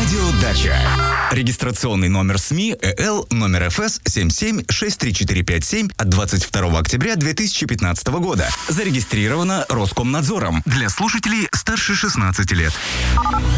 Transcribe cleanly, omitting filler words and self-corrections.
Радио Дача. Регистрационный номер СМИ ЭЛ номер ФС 77-63457 от 22 октября 2015 года. Зарегистрировано Роскомнадзором для слушателей старше 16 лет.